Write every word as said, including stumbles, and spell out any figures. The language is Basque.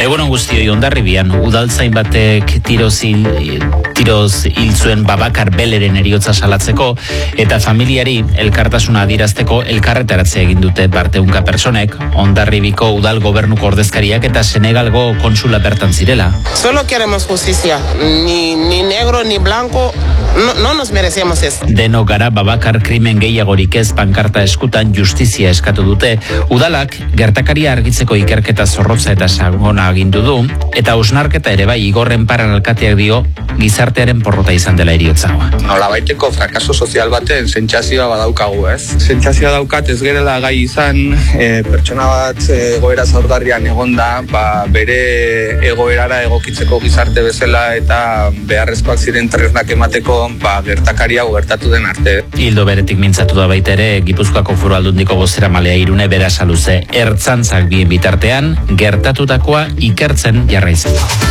Egunon guztioi, Hondarribian udaltzain batek tiroz hil, tiroz hil zuen Babakar Beleren heriotza salatzeko eta familiari elkartasuna adierazteko elkarretaratzea egin dute barteunka personek, Hondarribiko udal gobernuko ordezkariak eta Senegalgo konsula bertan zirela. Solo queremos justicia, ni, ni negro ni blanco, no, no nos merecemos eso. Deno gara Babakar krimen gehiagorik ez pankarta eskutan justizia eskatu dute. Udalak gertakaria argitzeko ikerketa zorrotza eta sagona agindu du, eta hausnarketa ere bai Igorren Paran alkateak dio gizartearen porrota izan dela heriotzagoa. Nolabaiteko frakaso sozial baten sentsazioa badaukagu, ez? Sentsazioa daukat ez gerela gai izan, e, pertsona bat egoera zaurgarrian egonda, ba, bere egoerara egokitzeko gizarte bezala eta beharrezkoak ziren tresnak emateko ba, gertakaria gertatu den arte. Hildo beretik mintzatu da baita ere Gipuzkoako Foru Aldundiko bozeramailea Irune Berasaluze, ertzantzak bien bitartean gertatutakoa ikertzen jarraitzen.